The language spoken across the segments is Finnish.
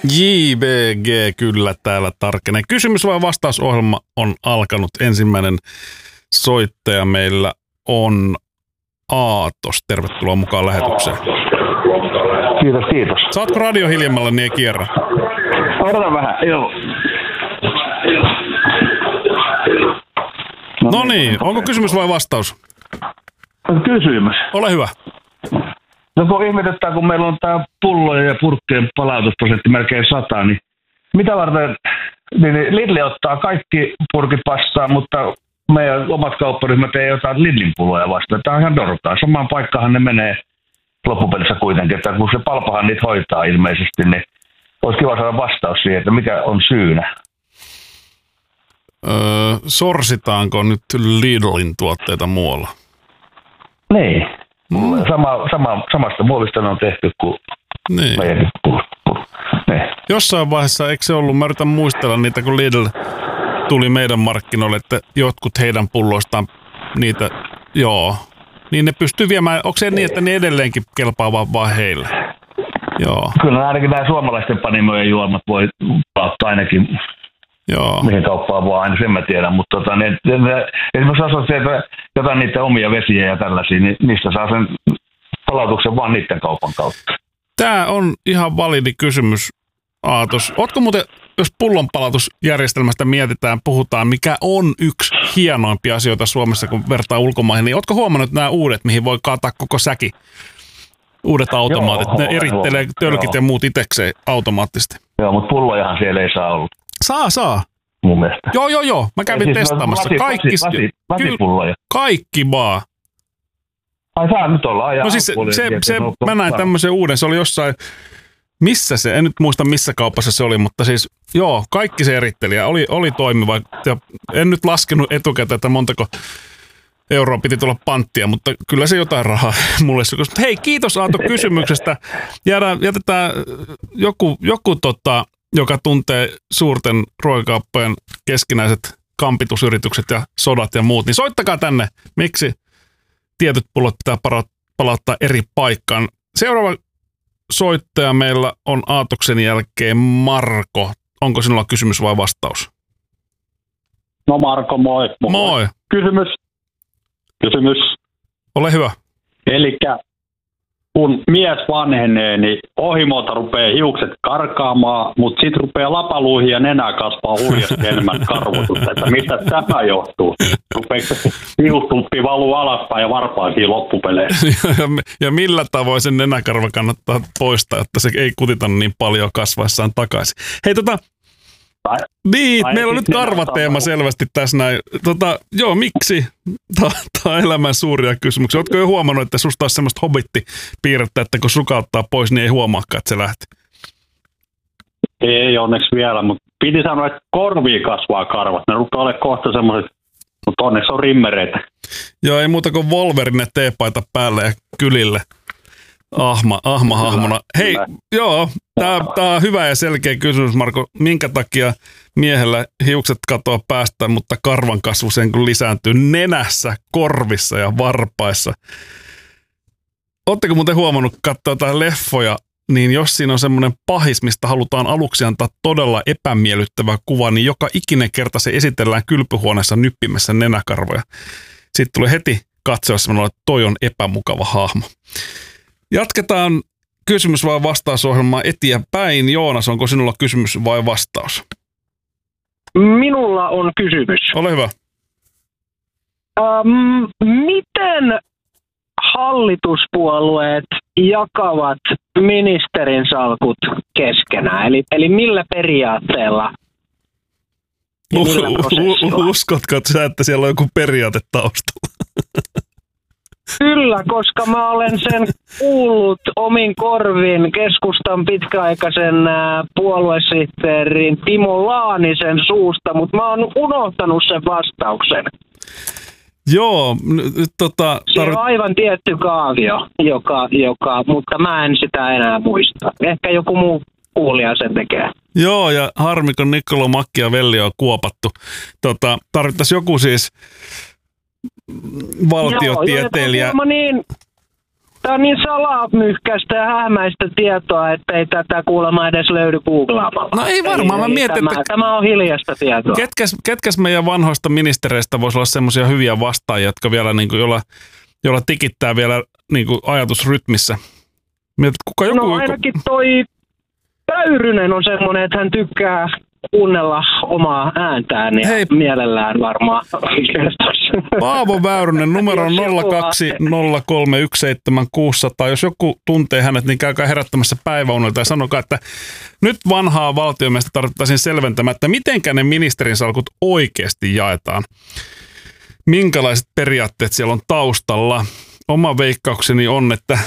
JVG kyllä täällä tarkenee. Kysymys vai vastausohjelma on alkanut. Ensimmäinen soittaja meillä on Aatos. Tervetuloa mukaan lähetykseen. Kiitos. Saatko radio hiljemmalla, niin ei kierrä? Odotan vähän, joo. No niin, onko kysymys vai vastaus? Kysymys. Ole hyvä. No kun ihmetyttää, kun meillä on tämä pullojen ja purkkien palautusprosentti melkein 100, niin mitä varten niin Lidl ottaa kaikki purkit vastaan, mutta meidän omat kaupparyhmät ei ota Lidlin pulloja vastaan. Tämä on ihan dorkaa. Samaan paikkaan ne menee loppupelissä kuitenkin, että kun se Palpahan niitä hoitaa ilmeisesti, niin olisi kiva saada vastaus siihen, että mikä on syynä. Sorsitaanko nyt Lidlin tuotteita muualla? Niin. Samasta muovista ne on tehty kuin niin. Meidänkin niin. Jossain vaiheessa, eikö se ollut, mä yritän muistella niitä, kun Lidl tuli meidän markkinoille, että jotkut heidän pulloistaan niitä, joo, niin ne pystyy viemään, onko se niin, että ne edelleenkin kelpaa vaan heille? Joo. Kyllä ainakin nämä suomalaisten panimojen juomat voi ottaa ainakin. Joo. Mihin kauppaan vaan, aina sen mä tiedän, mutta esimerkiksi asosiaat jotain niitä omia vesiä ja tällaisia, niin niistä saa sen palautuksen vaan niiden kaupan kautta. Tämä on ihan validi kysymys, Aatos. Ootko muuten, jos pullonpalautusjärjestelmästä mietitään, puhutaan, mikä on yksi hienoimpia asioita Suomessa, kun vertaa ulkomaihin, niin ootko huomannut nämä uudet, mihin voi kaataa koko säki? Uudet automaatit, ne erittelee tölkit ja muut itsekseen automaattisesti. Joo, mutta pullojahan siellä ei saa olla. Saa. Mun mielestä. Joo. Mä kävin testaamassa. Kaikki vaan. Ai saa nyt olla. No siis mä näin tämmöisen uuden. Se oli jossain, missä se, en nyt muista missä kaupassa se oli, mutta siis joo, kaikki se eritteli ja oli toimiva. Ja en nyt laskenut etukäteen, että montako euroa piti tulla panttia, mutta kyllä se jotain rahaa mulle. Hei, kiitos Aato kysymyksestä. Jätetään joku joka tuntee suurten ruokakauppojen keskinäiset kampitusyritykset ja sodat ja muut, niin soittakaa tänne, miksi tietyt pullot pitää palauttaa eri paikkaan. Seuraava soittaja meillä on Aatoksen jälkeen Marko. Onko sinulla kysymys vai vastaus? No Marko, moi. Moi. Kysymys. Ole hyvä. Elikkä kun mies vanhenee, niin ohimoilta rupeaa hiukset karkaamaan, mutta sitten rupeaa lapaluihin ja nenää kasvaa hurjasti enemmän karvotusta. Että mistä tämä johtuu? Rupeeko hiustuppi valuu alaspäin ja varpaisiin loppupeleissä? Ja millä tavoin sen nenäkarva kannattaa poistaa, että se ei kutita niin paljon kasvaessaan takaisin? Hei meillä on nyt karvateema selvästi tässä näin. Joo, miksi? Tämä on elämän suuria kysymyksiä. Oletko jo huomannut, että susta olisi semmoista hobittipiirrettä, että kun sukauttaa pois, niin ei huomaakaan, että se lähti? Ei onneksi vielä, mutta piti sanoa, että korviin kasvaa karvat. Ne rupeaa olemaan kohta semmoiset, mutta onneksi on rimmereitä. Joo, ei muuta kuin Wolverine teepaita päälle ja kylille. Hahmona. Hei, joo, tää on hyvä ja selkeä kysymys, Marko. Minkä takia miehellä hiukset katoaa päästä, mutta karvan kasvu sen kun lisääntyy nenässä, korvissa ja varpaissa? Ootteko muuten huomannut katsoa jotain leffoja, niin jos siinä on semmoinen pahis, mistä halutaan aluksi antaa todella epämiellyttävä kuva, niin joka ikinen kerta se esitellään kylpyhuoneessa nyppimässä nenäkarvoja. Sitten tulee heti katsoa semmoinen, että toi on epämukava hahmo. Jatketaan kysymys vai vastausohjelmaa eteenpäin. Joonas, onko sinulla kysymys vai vastaus? Minulla on kysymys. Ole hyvä. Miten hallituspuolueet jakavat ministerin salkut keskenään? Eli millä periaatteella? Uskotko että siellä on joku periaate taustalla? Kyllä, koska mä olen sen kuullut omin korvin keskustan pitkäaikaisen puoluesihteerin Timo Laanisen suusta, mutta mä oon unohtanut sen vastauksen. Joo, se on aivan tietty kaavio, mutta mä en sitä enää muista. Ehkä joku muu kuulija sen tekee. Joo, ja harmi, kun Niccolo Machiavelli on kuopattu. Tarvittaisiin joku siis valtiotieteilijä. Tämä on niin salamyhkäistä ja hämäistä tietoa, että ei tätä kuulemma edes löydy googlaamalla. No ei varmaan, mä mietin, että tämä on hiljaista tietoa. Ketkäs meidän vanhoista ministereistä voisi olla semmoisia hyviä vastaajia, jotka vielä niinku, jolla tikittää vielä niinku ajatusrytmissä? Mietit, kuka joku, no ainakin toi Väyrynen on semmoinen, että hän tykkää kuunnella omaa ääntään ja mielellään varmaan kertoisi. Paavo Väyrynen, numero on 020317600. Jos joku tuntee hänet, niin käykää herättämässä päiväunelta ja sanokaa, että nyt vanhaa valtiomiestä tarvittaisiin selventämään, että mitenkä ne ministerin salkut oikeasti jaetaan. Minkälaiset periaatteet siellä on taustalla? Oma veikkaukseni on, että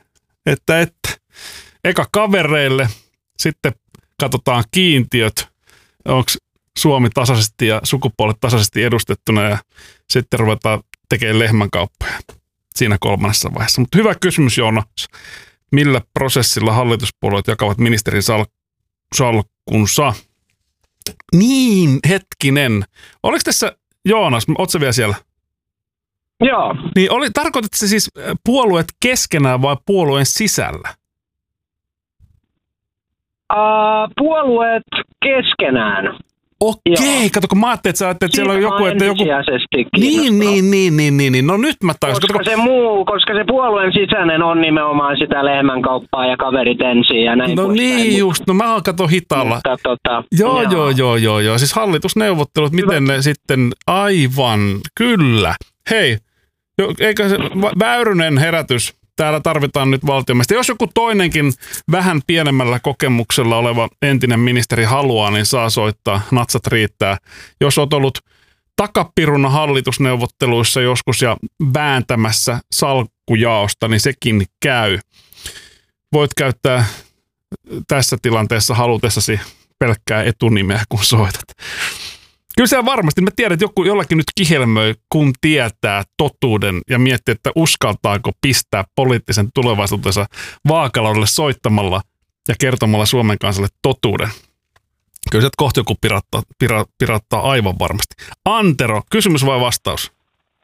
eka kavereille, sitten katsotaan kiintiöt, onko Suomi tasaisesti ja sukupuolet tasaisesti edustettuna ja sitten ruvetaan tekemään lehmänkauppoja siinä kolmannessa vaiheessa. Mutta hyvä kysymys, Joonas. Millä prosessilla hallituspuolueet jakavat ministerin salkkunsa? Niin, hetkinen. Oliko tässä, Joonas, ootko vielä siellä? Joo. Niin tarkoitatko se siis puolueet keskenään vai puolueen sisällä? Puolueet keskenään. Okei, kato, kun mä ajattelin, että siellä on joku, että joku... Niin. No nyt mä tajusin. Koska se puolueen sisäinen on nimenomaan sitä lehmänkauppaa ja kaverit ensin ja näin. No niin just, no mä kato hitaalla. Joo. Siis hallitusneuvottelut, miten ne sitten, aivan, kyllä. Hei, eikö se Väyrynen herätys? Täällä tarvitaan nyt valtiomiestä. Jos joku toinenkin vähän pienemmällä kokemuksella oleva entinen ministeri haluaa, niin saa soittaa. Natsat riittää. Jos olet ollut takapiruna hallitusneuvotteluissa joskus ja vääntämässä salkkujaosta, niin sekin käy. Voit käyttää tässä tilanteessa halutessasi pelkkää etunimeä, kun soitat. Kyllä se varmasti. Mä tiedän, että jollakin nyt kihelmöi, kun tietää totuuden ja miettii, että uskaltaako pistää poliittisen tulevaisuutensa vaakalaudelle soittamalla ja kertomalla Suomen kansalle totuuden. Kyllä sieltä kohta joku pirattaa aivan varmasti. Antero, kysymys vai vastaus?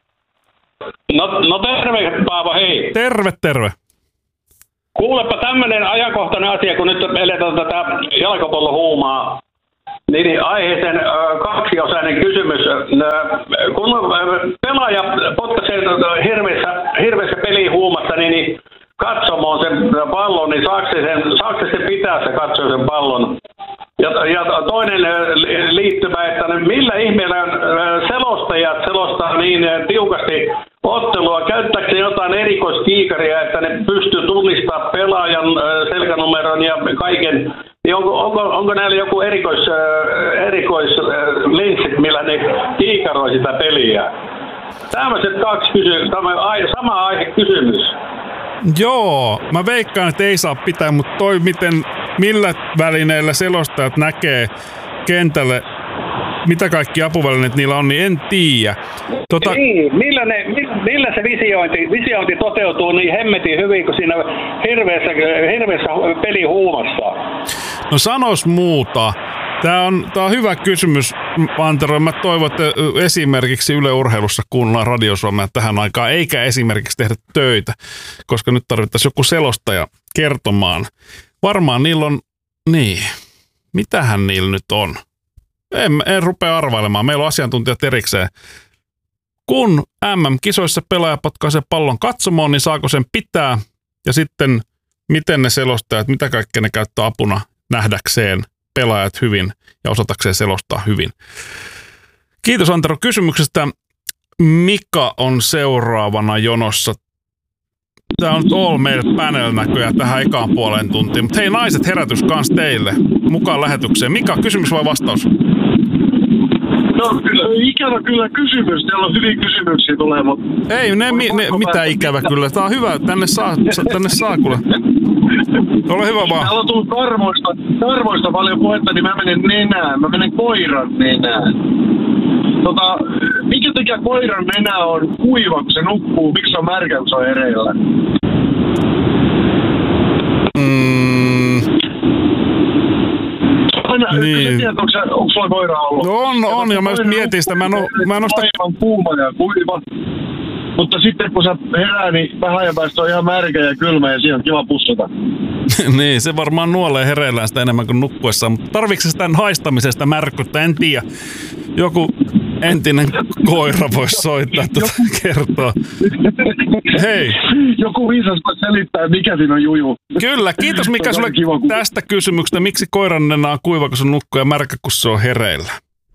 No terve, Paavo, hei. Terve. Kuulepa tämmöinen ajankohtainen asia, kun nyt eletään tätä jalkapallohuumaa. Niin aiheeseen kaksiosainen kysymys. Kun pelaaja potkaisee hirveässä pelihuumassa, niin katsomaan sen pallon, niin saako se pitää se katsoa sen pallon? Ja toinen liittymä, että millä ihmeellä selostajat selostaa niin tiukasti ottelua, käyttääkö se jotain erikoiskiikaria, että ne pystyy tunnistamaan pelaajan selkänumeron ja kaiken. Niin onko näillä joku erikoislinssit, millä ne kiikaroi sitä peliä? Tämmöiset kaksi sama aihe kysymys. Joo, mä veikkaan, että ei saa pitää, mutta millä välineillä selostajat näkee kentälle, mitä kaikki apuvälineet niillä on, niin en tiedä. Niin, millä se visiointi toteutuu niin hemmetin hyvin kuin siinä hirveässä pelihuumassa? No sanois muuta. Tämä on hyvä kysymys, Antero. Mä toivon, että esimerkiksi Yle Urheilussa kuunnellaan Radio Suomea tähän aikaan, eikä esimerkiksi tehdä töitä, koska nyt tarvittaisiin joku selostaja kertomaan. Varmaan niillä on, niin, mitähän niillä nyt on? En rupea arvailemaan. Meillä on asiantuntijat erikseen. Kun MM-kisoissa pelaaja potkaisee pallon katsomoon, niin saako sen pitää? Ja sitten, miten ne selostajat, mitä kaikkea ne käyttää apuna nähdäkseen pelaajat hyvin ja osatakseen selostaa hyvin. Kiitos Antero kysymyksestä. Mika on seuraavana jonossa. Tämä on nyt All Mail Panel näköjään tähän ekaan puoleen tuntiin. Mutta hei naiset, herätys kans teille mukaan lähetykseen. Mika, kysymys vai vastaus? No ikävä kyllä kysymys. Täällä on hyviä kysymyksiä tulee, mutta... Ei, mitä ikävä kyllä. Tämä on hyvä. Tänne saa kuule. Ole hyvä vaan. Täällä on tullut karvoista paljon puhetta, niin mä menen nenään. Mä menen koiran nenään. Mikä takia koiran nenä on kuiva, kun se nukkuu? Miksi se on märkä, kun se on hereillä? Niin. Tiedät, onko sulla koira ollut? No on, ja mä just mietin sitä. Mä en ole sitä... Aivan kuuma ja kuiva. Mutta sitten kun sä herää, niin vähän ajan päästä on ihan märkä ja kylmä ja siinä on kiva pussata. Niin, se varmaan nuolee hereillään sitä enemmän kuin nukkuessaan. Mutta tarviiko se tämän haistamisesta märkyyttä? En tiedä. Joku entinen koira voisi soittaa kertoa. Hei. Joku viisas voi selittää, mikä siinä on juju. Kyllä, kiitos Mika sulle tästä kysymyksestä. Miksi koiran nenä on kuiva, kun se nukkuu ja märkä, kun se on hereillä?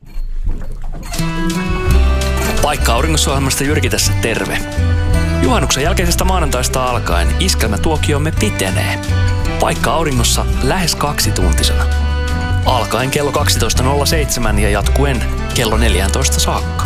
Paikka Auringossa-ohjelmasta Jyrki tässä terve. Juhannuksen jälkeisestä maanantaista alkaen iskelmätuokiomme pitenee. Paikka Auringossa lähes 2-tuntisena. Alkaen kello 12.07 ja jatkuen kello 14 saakka.